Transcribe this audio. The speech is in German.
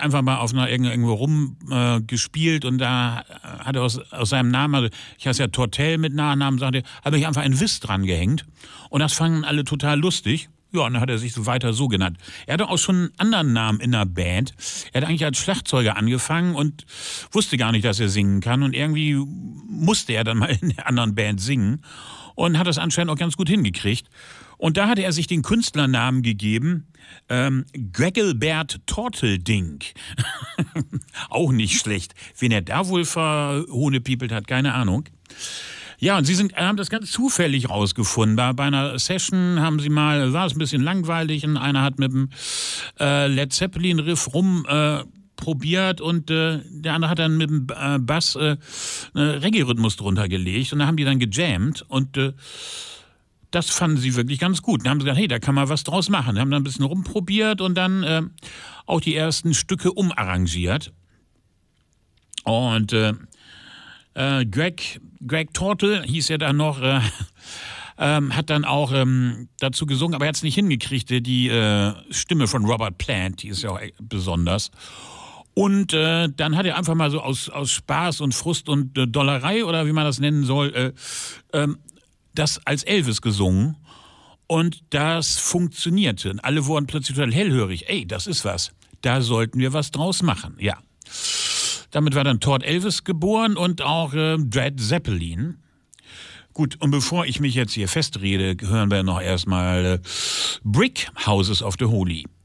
einfach mal auf einer irgendwo rumgespielt und da hat er aus seinem Namen, also ich heiße ja Tortell mit Nachnamen, sagte, habe ich einfach ein Wiss dran gehängt und das fanden alle total lustig. Ja, und dann hat er sich so weiter so genannt. Er hatte auch schon einen anderen Namen in der Band. Er hat eigentlich als Schlagzeuger angefangen und wusste gar nicht, dass er singen kann. Und irgendwie musste er dann mal in der anderen Band singen und hat das anscheinend auch ganz gut hingekriegt. Und da hatte er sich den Künstlernamen gegeben, Gregelbert Torteldink. Auch nicht schlecht. Wen er da wohl verhohnepiepelt hat, keine Ahnung. Ja, und sie haben das ganz zufällig rausgefunden. Bei einer Session war es ein bisschen langweilig und einer hat mit dem Led Zeppelin Riff probiert und der andere hat dann mit dem Bass Reggae-Rhythmus drunter gelegt und da haben die dann gejammt und das fanden sie wirklich ganz gut. Dann haben sie gesagt, hey, da kann man was draus machen. Die haben dann ein bisschen rumprobiert und dann auch die ersten Stücke umarrangiert. Und Greg Tortel hieß er dann noch, hat dann auch dazu gesungen, aber er hat es nicht hingekriegt. Die Stimme von Robert Plant, die ist ja auch besonders. Und dann hat er einfach mal so aus Spaß und Frust und Dollerei oder wie man das nennen soll, das als Elvis gesungen. Und das funktionierte. Und alle wurden plötzlich total hellhörig. Ey, das ist was. Da sollten wir was draus machen. Ja. Damit war dann Todd Elvis geboren und auch Led Zeppelin. Gut, und bevor ich mich jetzt hier festrede, hören wir noch erstmal Brick Houses of the Holy.